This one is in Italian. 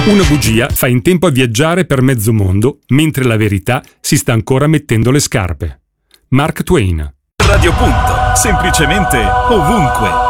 Una bugia fa in tempo a viaggiare per mezzo mondo, mentre la verità si sta ancora mettendo le scarpe. Mark Twain. Radio Punto, semplicemente ovunque.